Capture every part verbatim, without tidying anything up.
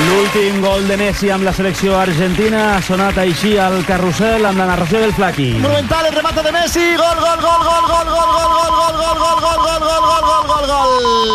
L'últim gol de Messi amb la selecció argentina ha sonat així al carrusel amb la narració del Flaqui. Monumental el remate de Messi, gol, gol, gol, gol, gol, gol, gol, gol, gol, gol, gol, gol, gol, gol, gol, gol, gol,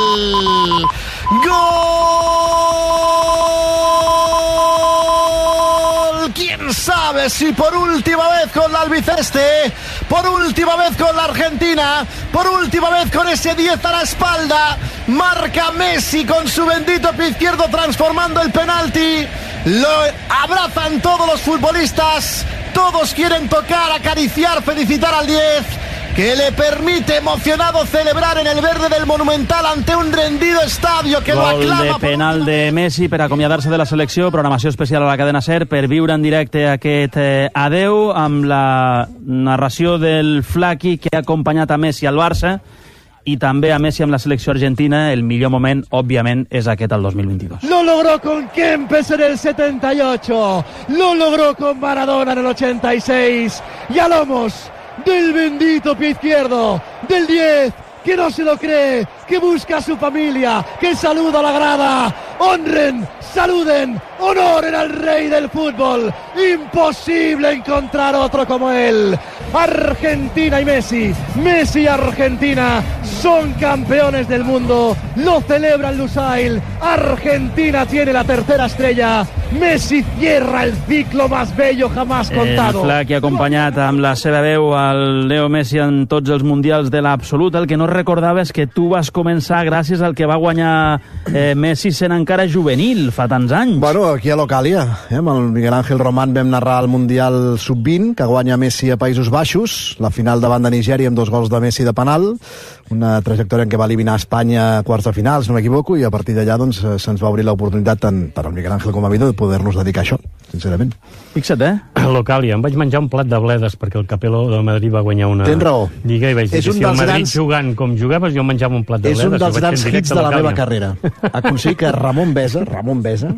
gol. ¿Quién sabe si por última vez con la albiceleste, por última vez con la Argentina, por última vez con ese diez a la espalda, marca Messi con su bendito pie izquierdo transformando el penalti? Lo abrazan todos los futbolistas, todos quieren tocar, acariciar, felicitar al diez, que le permite emocionado celebrar en el verde del Monumental ante un rendido estadio que Gol lo aclama. Gol de penal de Messi per acomiadar-se de la selecció, programació especial a la cadena SER per viure en directe aquest eh, adeu amb la narració del Flaqui que ha acompanyat a Messi al Barça i també a Messi amb la selecció argentina. El millor moment, òbviament, és aquest al dos mil veintidós. Lo logró con Kempes en el setenta y ocho, lo logró con Maradona en el ochenta y seis, y a lomos del bendito pie izquierdo del diez, que no se lo cree, que busca a su familia, que saluda a la grada. Honren, saluden, honoren al rey del fútbol. Imposible encontrar otro como él. Argentina y Messi, Messi y Argentina son campeones del mundo. Lo celebra el Lusail. Argentina tiene la tercera estrella. Messi cierra el ciclo más bello jamás contado. El Flaqui acompanyat amb la seva veu al Leo Messi en tots els mundials de l'absolut. El que no recordava és que tu vas començar gràcies al que va guanyar eh, Messi sent encara juvenil fa tants anys. Bueno, aquí a Locàlia, eh, amb el Miguel Ángel Román vam narrar el Mundial sub vint, que guanya Messi a Països Baixos, la final davant de Nigèria amb dos gols de Messi de penal, una trajectòria en què va eliminar Espanya a quarts de finals, no m'equivoco, i a partir d'allà doncs, se'ns va obrir l'oportunitat tant per al Miguel Ángel com a mi de poder-nos dedicar a això, sincerament. Fixa't, eh? A Locàlia, em vaig menjar un plat de bledes perquè el Capello de Madrid va guanyar una Tens raó. lliga i vaig dir, si el Madrid grans... jugant com jugaves, jo menjava un plat de bledes. És un dels grans hits de la meva carrera. Aconseguir que Ramon Besa, Ramon Besa,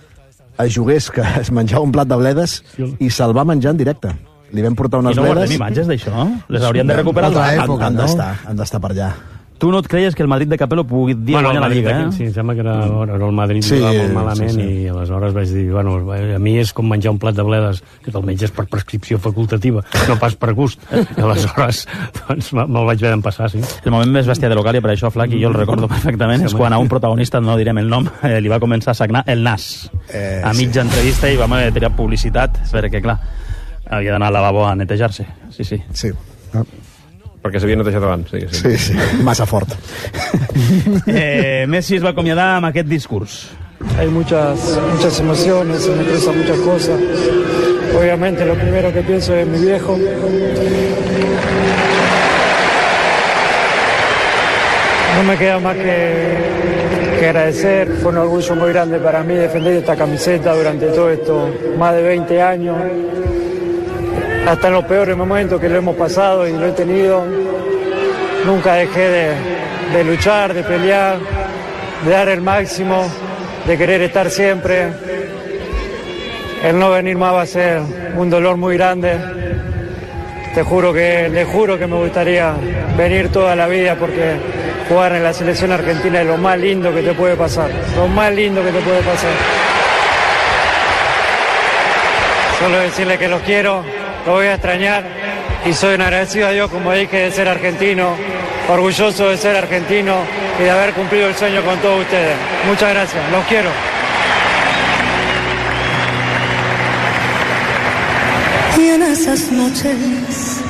es jugués que es menjava un plat de bledes i se'l va menjar en directe. Li vam portar unes bledes... I no guardem imatges d'això? Les haurien de recuperar altra al època, han d'estar, han d'estar per allà. Tu no et creies que el Madrid de Capello pugui dir bueno, guanyar la Lliga, eh? Sí, em sembla que era, era el Madrid sí, va molt malament sí, sí. I aleshores vaig dir, bueno, a mi és com menjar un plat de bledes, que te'l menges per prescripció facultativa, no pas per gust. I aleshores, doncs, me'l vaig haver d'empassar, sí. El moment més bèstia de Locàlia, per això, Flaqui, jo el recordo perfectament, és quan a un protagonista, no direm el nom, eh, li va començar a sagnar el nas. Eh, a mitja sí. entrevista i vam haver de tirar publicitat, perquè, clar, havia d'anar al lavabo a netejar-se. Sí, sí. Sí. Ah. Perquè s'havia netejat abans. Sí, sí. sí, sí. Massa fort. eh, Messi es va acomiadar amb aquest discurs. Hay muchas, muchas emociones, se me cruzan muchas cosas. Obviamente lo primero que pienso es mi viejo. No me queda más que, que agradecer. Fue un orgullo muy grande para mí defender esta camiseta durante todo esto, más de veinte años. Hasta en los peores momentos que lo hemos pasado y lo he tenido, nunca dejé de, de luchar, de pelear, de dar el máximo, de querer estar siempre. El no venir más va a ser un dolor muy grande. Te juro que, le juro que me gustaría venir toda la vida porque jugar en la selección argentina es lo más lindo que te puede pasar, lo más lindo que te puede pasar. Solo decirle que los quiero. Lo voy a extrañar y soy un agradecido a Dios, como dije, de ser argentino, orgulloso de ser argentino y de haber cumplido el sueño con todos ustedes. Muchas gracias, los quiero. Y en esas noches